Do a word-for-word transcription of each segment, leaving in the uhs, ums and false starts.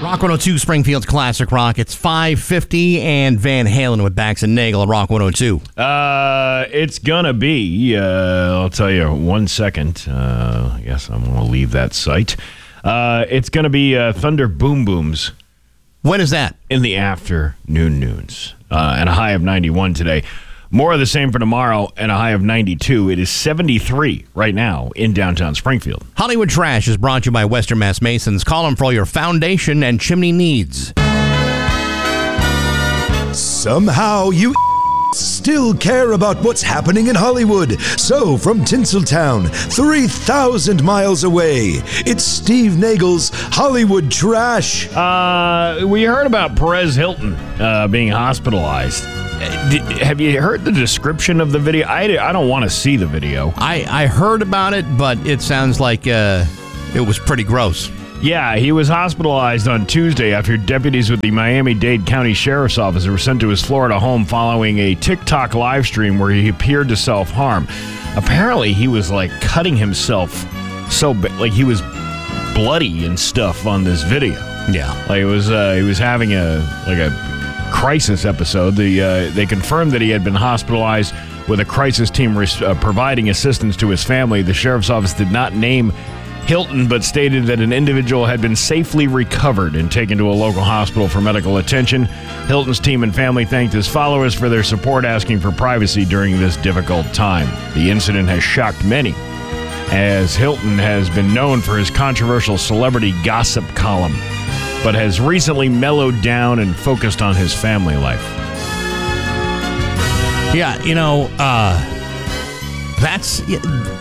Rock one oh two, Springfield's Classic Rock. It's five fifty, and Van Halen with Bax and Nagel at Rock one oh two. Uh, it's gonna be, uh, I'll tell you one second. Uh, I guess I'm gonna leave that site. Uh, it's gonna be uh, Thunder Boom Booms. When is that? In the afternoon noons. Uh, and a high of ninety-one today. More of the same for tomorrow, and a high of ninety-two. It is seventy-three right now in downtown Springfield. Hollywood Trash is brought to you by Western Mass Masons. Call them for all your foundation and chimney needs. Somehow you still care about what's happening in Hollywood. So, from Tinseltown, three thousand miles away, it's Steve Nagel's Hollywood Trash. Uh, we heard about Perez Hilton uh, being hospitalized. Did, have you heard the description of the video? I, I don't want to see the video. I, I heard about it, but it sounds like uh, it was pretty gross. Yeah, he was hospitalized on Tuesday after deputies with the Miami-Dade County Sheriff's Office were sent to his Florida home following a TikTok live stream where he appeared to self-harm. Apparently, he was, like, cutting himself so ba- like he was bloody and stuff on this video. Yeah. Like, it was, uh, he was having a, like, a crisis episode. The uh, they confirmed that he had been hospitalized with a crisis team res- uh, providing assistance to his family. The Sheriff's Office did not name Hilton, but stated that an individual had been safely recovered and taken to a local hospital for medical attention. Hilton's team and family thanked his followers for their support, asking for privacy during this difficult time. The incident has shocked many, as Hilton has been known for his controversial celebrity gossip column, but has recently mellowed down and focused on his family life. Yeah, you know, uh, that's... Yeah,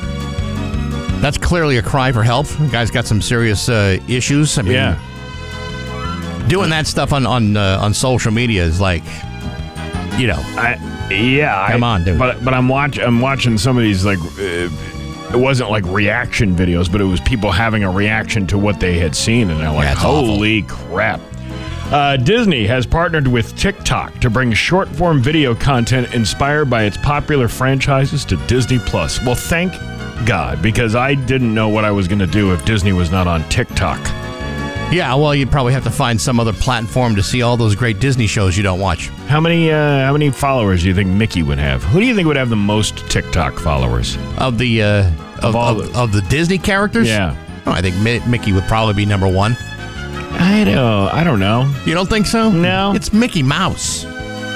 That's clearly a cry for help. The guy's got some serious uh, issues. I mean, yeah. Doing that stuff on on uh, on social media is like, you know, I, yeah. Come I, on, dude. But but I'm watch I'm watching some of these, like uh, it wasn't like reaction videos, but it was people having a reaction to what they had seen, and they're like, yeah, holy awful. crap. Uh, Disney has partnered with TikTok to bring short-form video content inspired by its popular franchises to Disney Plus. Well, thank God, because I didn't know what I was going to do if Disney was not on TikTok. Yeah, well, you'd probably have to find some other platform to see all those great Disney shows you don't watch. How many uh, how many followers do you think Mickey would have? Who do you think would have the most TikTok followers? Of the uh, of, Of all of, the- of the Disney characters? Yeah. Oh, I think Mi- Mickey would probably be number one. I don't, I don't know. You don't think so? No. It's Mickey Mouse.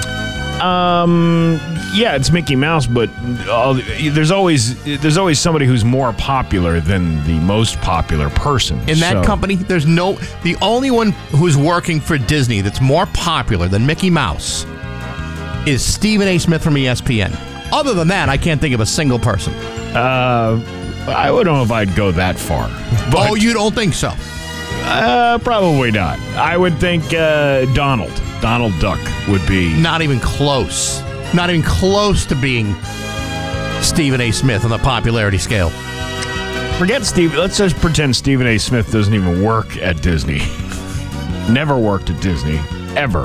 Um, yeah, it's Mickey Mouse, but all, there's always there's always somebody who's more popular than the most popular person. In that so. company, there's no... The only one who's working for Disney that's more popular than Mickey Mouse is Stephen A. Smith from E S P N. Other than that, I can't think of a single person. Uh, I don't know if I'd go that far. But, Oh, you don't think so? Uh, probably not. I would think uh, Donald. Donald Duck would be... Not even close. Not even close to being Stephen A. Smith on the popularity scale. Forget Steve. Let's just pretend Stephen A. Smith doesn't even work at Disney. Never worked at Disney. Ever.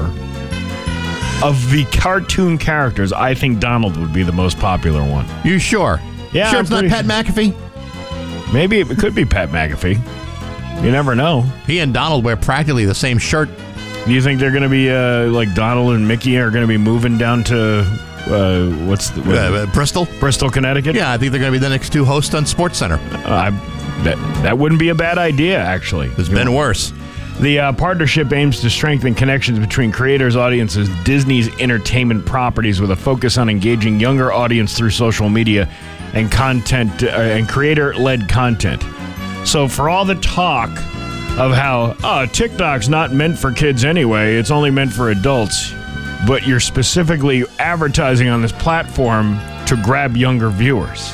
Of the cartoon characters, I think Donald would be the most popular one. You sure? Yeah, Sure I'm it's not pretty Pat McAfee? Maybe it could be Pat McAfee. You never know. He and Donald wear practically the same shirt. Do you think they're going to be, uh, like Donald and Mickey are going to be moving down to, uh, what's the... What, Uh, Bristol? Bristol, Connecticut? Yeah, I think they're going to be the next two hosts on Sports Center. Uh, I, that, that wouldn't be a bad idea, actually. There's been worse. The uh, partnership aims to strengthen connections between creators, audiences, Disney's entertainment properties with a focus on engaging younger audience through social media and content uh, and creator-led content. So for all the talk of how, oh, TikTok's not meant for kids anyway, it's only meant for adults, but you're specifically advertising on this platform to grab younger viewers.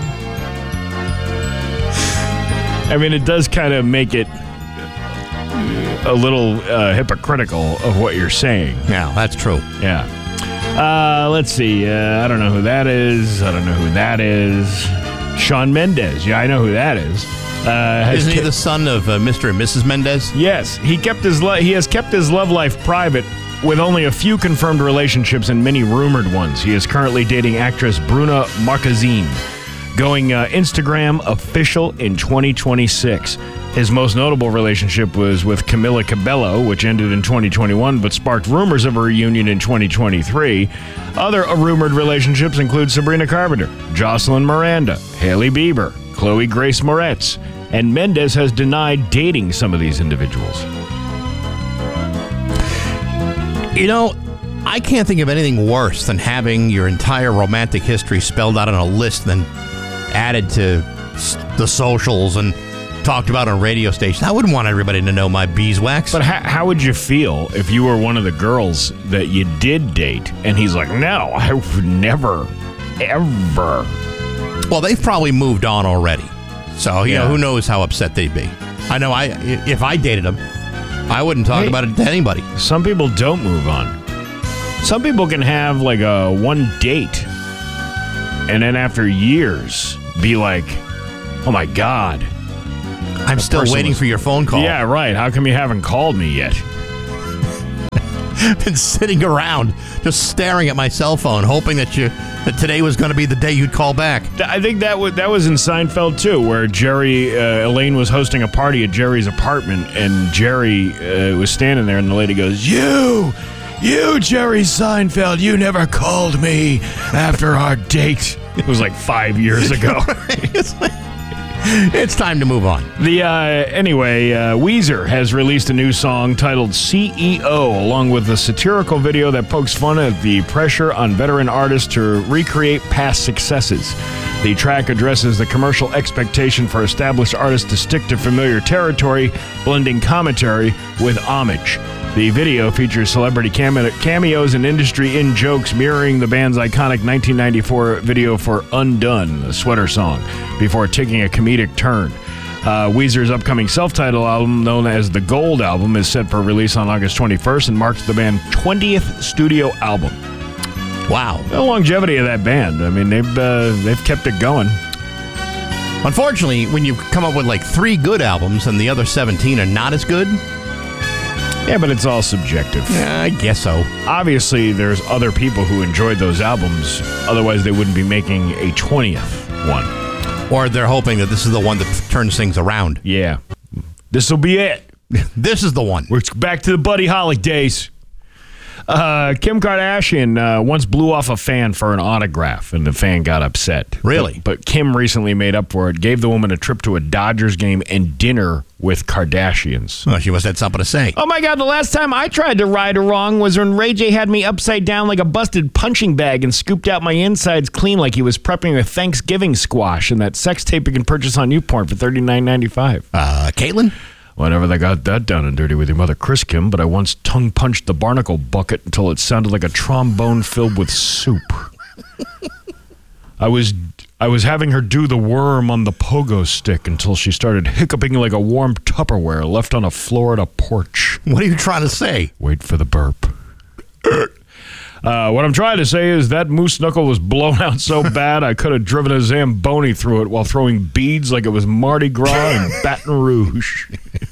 I mean, it does kind of make it a little uh, hypocritical of what you're saying. Yeah, that's true. Yeah. Uh, let's see. Uh, I don't know who that is. I don't know who that is. Shawn Mendes. Yeah, I know who that is. Uh, has Isn't he ke- the son of uh, Mister and Missus Mendez? Yes, he kept his lo- he has kept his love life private, with only a few confirmed relationships and many rumored ones. He is currently dating actress Bruna Marquezine, going uh, Instagram official in twenty twenty-six. His most notable relationship was with Camila Cabello, which ended in twenty twenty-one, but sparked rumors of a reunion in twenty twenty-three. Other rumored relationships include Sabrina Carpenter, Jocelyn Miranda, Hailey Bieber, Chloe Grace Moretz, and Mendes has denied dating some of these individuals. You know, I can't think of anything worse than having your entire romantic history spelled out on a list and then added to the socials and talked about on radio stations. I wouldn't want everybody to know my beeswax. But how, how would you feel if you were one of the girls that you did date and he's like, no, I would never, ever. Well, they've probably moved on already. So, you Yeah. know, who knows how upset they'd be. I know I if I dated them, I wouldn't talk Hey. about it to anybody. Some people don't move on. Some people can have like a one date and then after years be like, oh my God. I'm still person waiting was- for your phone call. Yeah, right. How come you haven't called me yet? Been sitting around just staring at my cell phone, hoping that you that today was going to be the day you'd call back. I think that was, that was in Seinfeld, too, where Jerry, uh, Elaine was hosting a party at Jerry's apartment, and Jerry uh, was standing there, and the lady goes, You, you, Jerry Seinfeld, you never called me after our date. It was like five years ago. It's like- It's time to move on. The uh, anyway, uh, Weezer has released a new song titled C E O, along with a satirical video that pokes fun at the pressure on veteran artists to recreate past successes. The track addresses the commercial expectation for established artists to stick to familiar territory, blending commentary with homage. The video features celebrity came- cameos and industry in-jokes mirroring the band's iconic nineteen ninety-four video for Undone, the sweater song, before taking a comedic turn. Uh, Weezer's upcoming self-titled album, known as the Gold Album, is set for release on August twenty-first and marks the band's twentieth studio album. Wow. The longevity of that band. I mean, they've uh, they've kept it going. Unfortunately, when you come up with like three good albums and the other seventeen are not as good, Yeah, but it's all subjective. yeah, I guess so. Obviously, there's other people who enjoyed those albums. Otherwise, they wouldn't be making a twentieth one. Or they're hoping that this is the one that turns things around. Yeah. This will be it. This is the one. We're back to the Buddy Holly days. Uh, Kim Kardashian uh, once blew off a fan for an autograph, and the fan got upset. Really? But, but Kim recently made up for it, gave the woman a trip to a Dodgers game and dinner with Kardashians. Well, she must have had something to say. Oh my God, the last time I tried to ride her wrong was when Ray J had me upside down like a busted punching bag and scooped out my insides clean like he was prepping a Thanksgiving squash in that sex tape you can purchase on YouPorn for thirty-nine ninety-five. Uh, Caitlin? Whenever they got that down and dirty with your mother, Chris Kim, but I once tongue-punched the barnacle bucket until it sounded like a trombone filled with soup. I was I was having her do the worm on the pogo stick until she started hiccuping like a warm Tupperware left on a Florida porch. What are you trying to say? Wait for the burp. Uh, what I'm trying to say is that moose knuckle was blown out so bad I could have driven a Zamboni through it while throwing beads like it was Mardi Gras in Baton Rouge.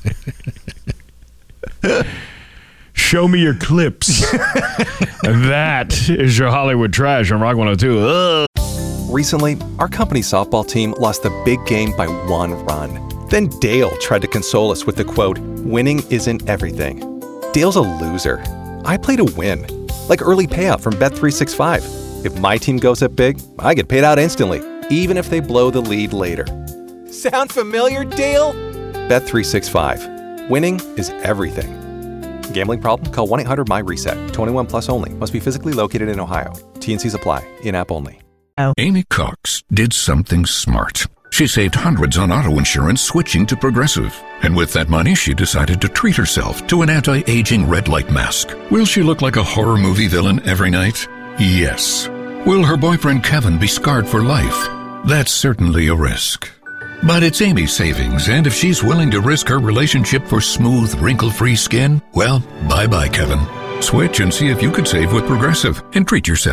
Show me your clips. That is your Hollywood trash on Rock one oh two. Ugh. Recently, our company softball team lost the big game by one run. Then Dale tried to console us with the quote, "Winning isn't everything." Dale's a loser. I play to win. Like early payout from Bet three sixty-five. If my team goes up big, I get paid out instantly, even if they blow the lead later. Sound familiar, Dale? Bet three sixty-five. Winning is everything. Gambling problem? Call one eight hundred M Y reset. twenty-one plus only. Must be physically located in Ohio. T and C's apply. In-app only. Amy Cox did something smart. She saved hundreds on auto insurance switching to Progressive. And with that money, she decided to treat herself to an anti-aging red light mask. Will she look like a horror movie villain every night? Yes. Will her boyfriend Kevin be scarred for life? That's certainly a risk. But it's Amy's savings, and if she's willing to risk her relationship for smooth, wrinkle-free skin, well, bye-bye, Kevin. Switch and see if you could save with Progressive and treat yourself.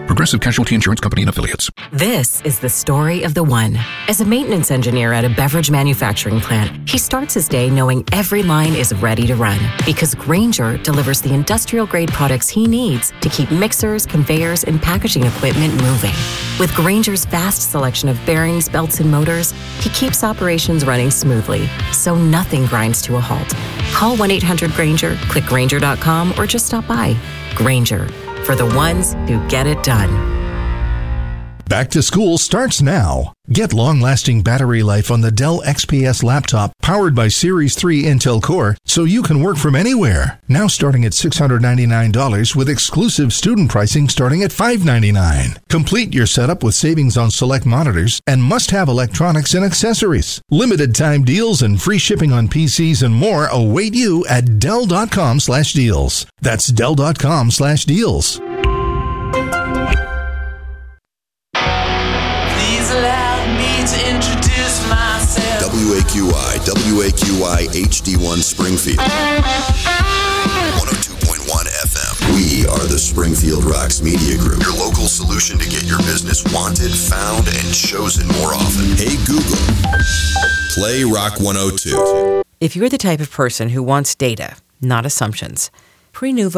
Progressive Casualty Insurance Company and Affiliates. This is the story of the one. As a maintenance engineer at a beverage manufacturing plant, he starts his day knowing every line is ready to run because Grainger delivers the industrial-grade products he needs to keep mixers, conveyors, and packaging equipment moving. With Grainger's vast selection of bearings, belts, and motors, he keeps operations running smoothly, so nothing grinds to a halt. Call one eight hundred Grainger, click Grainger dot com, or just stop by. Grainger, for the ones who get it done. Back to school starts now. Get long-lasting battery life on the Dell X P S laptop powered by Series three Intel Core so you can work from anywhere. Now starting at six hundred ninety-nine dollars with exclusive student pricing starting at five hundred ninety-nine dollars. Complete your setup with savings on select monitors and must-have electronics and accessories. Limited time deals and free shipping on P Cs and more await you at Dell dot com slash deals. That's Dell dot com slash deals. W A Q I, W A Q I H D one Springfield. one oh two point one F M. We are the Springfield Rocks Media Group, your local solution to get your business wanted, found, and chosen more often. Hey Google, play Rock one oh two. If you're the type of person who wants data, not assumptions, Prenuvo